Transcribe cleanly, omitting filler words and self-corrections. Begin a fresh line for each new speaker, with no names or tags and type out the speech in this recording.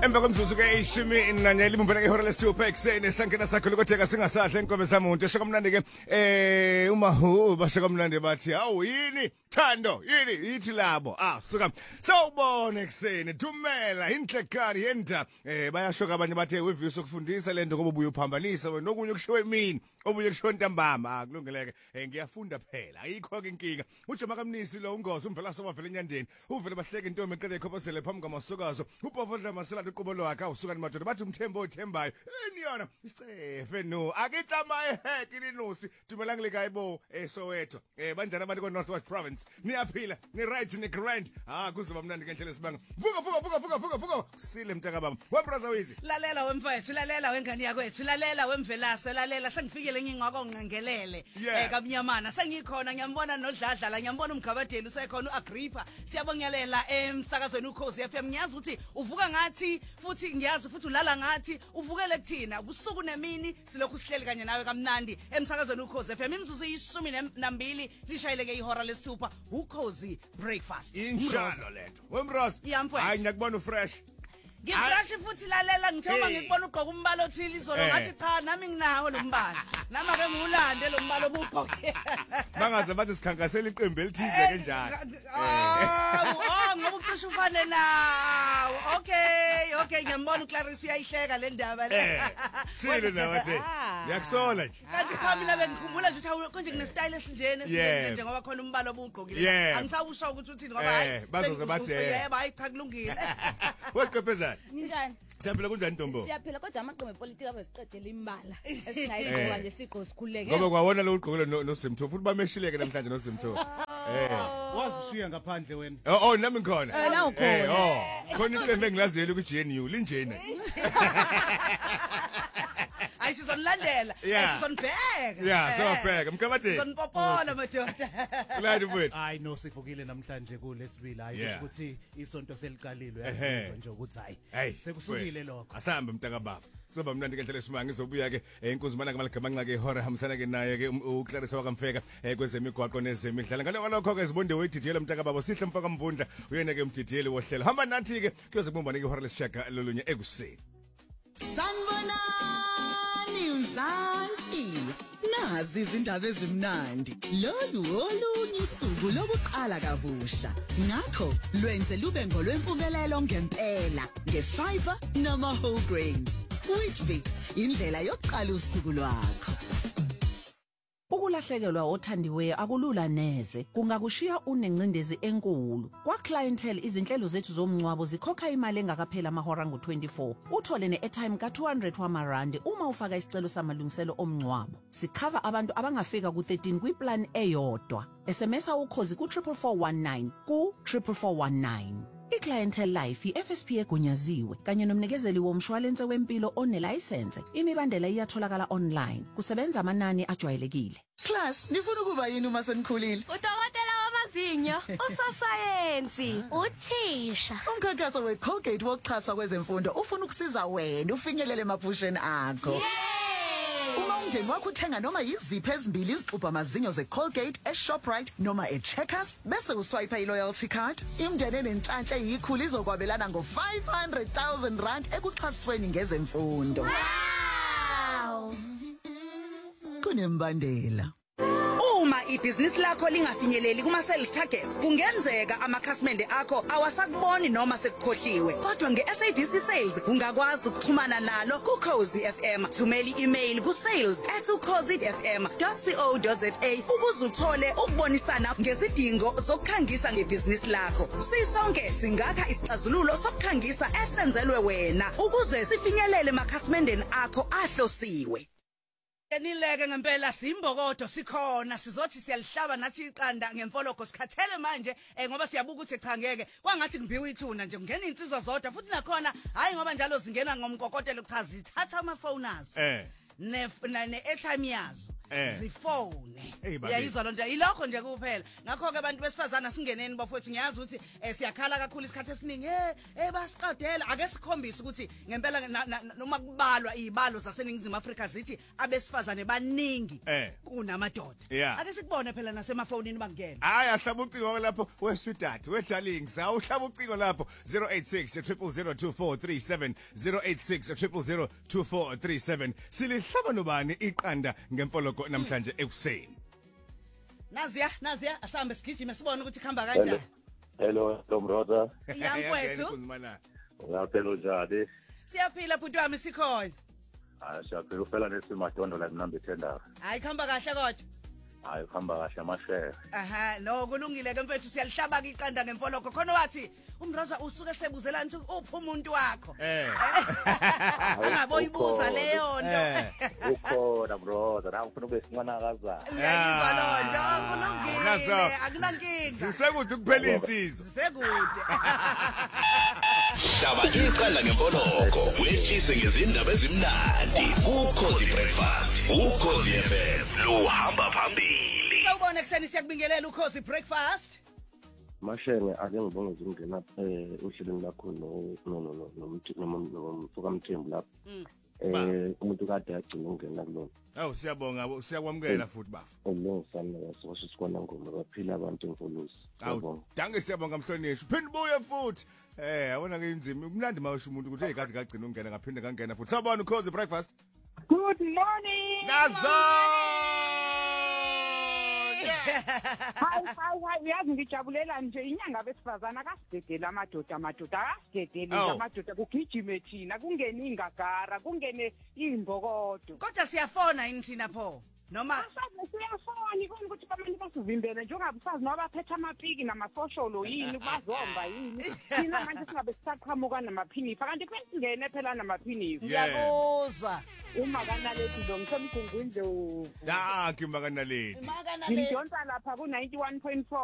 Emva komzuzu ke ishimi nanye libumbela ke ihora lesithupha ekseni sankena sakho lokutheka singasahle inkobe samuntu esho kamnandi ke umahu basho kamnandi bathi hawu yini Thando yini yithi labo suka sawubona ekseni dumela inhlekani yenda bayashoka abanye bathe wevisa ukufundisa lento ngoba ubuye uphambanisa wena nokunye kushiwe emini obuye kushiwe ntambama akulungeleke ngiyafunda phela ayikho ke inkinga uJama kamnisi lo ungozi umvela sewavela enyandeni uvele bahleke intombi eqede ikhopozele phambi kwamasukazo ubhovodla maselati uqobo lwakhe awusuka nimadoda bathi umthembo othembayo niyona isicefe no akitsama eheke linusi dumela ngilikayibo Soweto banjani abantu ko Northwest Province niyaphila ni right ni grand kuzoba mnandi ngendlela esibanga vuka sile mtaka baba wembraza wizi
lalela wemfethu lalela wengane yakwethu lalela wemvelase lalela sengifikile ngingako ngengelele kamnyamana sengikhona ngiyambona nodladlala ngiyambona umgabadeli usekhona uAgrippa siyabongelela emsakazweni uKhosi FM ngiyazi ukuthi uvuka ngathi futhi ngiyazi futhi ulala ngathi uvukele kuthina ubusuku nemini silokhu sihleli kanye nawe kamnandi emsakazweni uKhosi FM imizuzu ishumi nambili lishayeleke ihora lesithupha uKhosi breakfast
injalo lento wembraza hayi ngiyakubona ufresh
ngifresh futhi lalela ngithoba ngikubona ugqoka umbala othile izolo ngathi cha nami nginawo lo mbala nama ke ngulande lo mbala obugqoke
bangaze bathi sikhankasela iqembu elithize kanjalo
ngoba ucishe ufane nawo okay ngiyambona uClarisse uyayihleka le ndaba le
sile nawe yakusola nje
kanti mina bengikhumbula nje ukuthi konje kunestyle esinjene nje ngoba khona umbala obugqokile angisawusho ukuthi uthini ngoba hayi
bazoze bathi
yebo hayi cha kulungile
weqephezana
Njani?
Siyaphila kunjani Ntombo?
Siyaphila kodwa amaqembu epolitiki abe siqedela imbala esingayigcoka nje siqo sikhuleke.
Ngoba kwawona lo ugqokile noSimtho futhi bameshileke namhlanje noSimtho.
Wazishiya ngaphandle wena.
Nami ngikhona.
La ukhona.
Khona iqembu engilazeli ku GNU linjena.
Ayisizonilandela sizonibheka
sobheka mkabade
sizonipopola madoda
kulandi mfowethu
hayi no sivukile namhlanje kulesibili hayi ukuthi isonto seliqalilwe yazizwa nje ukuthi hayi sekusukile lokho
asambe mntaka baba kuzoba mnandi ngendlela esimanga izobuya ke inkuzimana kaMalagamanga ke ihora hamsana ke naye ke uClarisse wakamfeka kwezemigwaqo nezemidlalo ngale walokho ke zibonde wedidiyela mntaka baba sihle mpaka mvundla uyena ke mdidiyeli wohlela hamba nathi ke kuyozebumbana ke ihora lesishaka lolunye ekuseni
Sanibonani Mzansi nazi izindaba ezimnandi lolu olunye usuku lokuqala kabusha ngakho lwenze lube ngolwempumelelo ngempela ngefiber noma whole grains Weetabix indlela yokuqala usuku lwakho
Ukulahlekelwa othandiweyo akulula neze kungakushiya unencindezi enkulu kwa clientele izinhlelo zethu zomncwabo zikhokha imali engakaphela amahora ngo24 uthole neairtime ka200 wamarandi uma ufaka isicelo samalungiselo omncwabo sicover abantu abangafika ku13 kwiplan eyodwa SMS ukhozi ku 44419 ku 44419 iClientele Life iFSP egunyaziwe kanye nomnikezeli womshwalense wempilo onelicense imibandela iyatholakala online kusebenza amanani ajwayelekile
Class nifuna ukuba yini uma senikhulile
Udokotela wamazinyo usosayensi uthisha
Umkhankaso weColgate wokuxhaswa kwezemfundo ufuna ukusiza wena ufinyelele emaphusheni akho Uma umndeni wakho uthenga noma yiziphi ezimbili izixubha amazinyo zeColgate eShoprite noma eCheckers bese uswipe iloyalty card imndeni enenhlanhla eyikhulu izokwabelana ngo500,000 rand ekuxhasweni ngezemfundo
Wow
Kunembandela
Uma ibhizinisi lakho lingafinyeleli kuma sales targets kungenzeka amakhasimende akho awasakuboni noma sekukhohliwe kodwa ngeSABC Sales ungakwazi ukuxhumana nalo kuKhosi FM thumela i-email kusales@ukhosifm.co.za ukuze uthole ukubonisana ngezidingo zokukhangisa ngebhizinisi lakho sisonke singakha isixazululo sokukhangisa esenzelwe wena ukuze sifinyelele emakhasimendeni akho ahlosiwe Enileke ngempela simbokodo sikhona sizothi siyalihlaba nathi iqanda ngemfoloko sikhathele manje ngoba siyabuka ukuthi cha ngeke kwangathi ngimbiwe ithuna nje kungena insizwa zodwa futhi nakhona hayi ngoba njalo zingena ngomkokotelo cha zithatha ama phone azo ne airtime yazo zifone
Hey, babe.
yayizwa lonto ilokho nje kuphela ngakho ke abantu besifazana singeneni bafowethu ngiyazi ukuthi siyakhala kakhulu isikhathi esiningi basiqedela ake sikhombise ukuthi ngempela noma kubalwa izibalo zaseningizimu Afrika zithi abesifazane baningi kunamadoda ake sikubone phela nasemafonini bangena
hayi ahlaba ucingo lapho weswidati wedarling sawuhlaba ucingo lapho 086 0002437 086 silihlaba nobani iqanda ngemfoloko namhlanje ekuseni
Naziya asambe sigijime sibone ukuthi khamba kanjani
Hello Mroza
Yamfowethu
Uyaphela njani
Siyaphila bhuti wami sikhona
siyaphela ufela nesimadondo la number 10
hayi khamba kahle kodwa
hayi khamba kahle amashere
no kulungile ke mfethu siyalihlaba ke iqanda ngemfoloko khona wathi uMroza usuke sebuzelana ukuthi uphi umuntu wakho ungaboyibuza leyo nto
ukhona Mroza la ufuna ube sincane akazana
uyayizwa lonto kulungile akunankinga
sisekude kuphela insizwa
sisekude
Shaba iqanda ngemfoloko wetshise ngezindaba ezimnandi ukhozi breakfast ukhozi FM lo hamba phambili
Sawubona kuseni siyakubingelela ukhozi breakfast
Mashenge ake ngibonge ukungena uhlelweni lakho nomfuka mthembu lapho umuntu kade yagcina ukungena kulona
awu siyabonga siyakwamukela futhi bafu
olungisana washo sikona ngoma baphila abantu emfulusi
awu danke siyabonga mhlonishwa phinde buye futhi yabona ke inzima kumnandi mawusho umuntu ukuthi hey kade kagcina ukungena ngaphinde kangena futhi sawubona ukhozi breakfast
Good morning
Nazo
Hayi uyazi ngijabulela nje inyanga besifazana akasidedela amadoda akasidedeli amadoda kugijime thina kungene ingagara kungene imbokodo
kodwa siyafona yini thina pho noma
siyafona ikona ukuthi abantu basivimbele njengabusazi noba baphethe amapiki namasosholo yini bazomba yini thina manje singabe sisaqhamuka namaphinifa kanti singene phela namaphinifa
ngiyakuzwa
uma kanalethi lo ngisemgungundlovu
danke makanalethi
ngidonsa lapha ku 91.4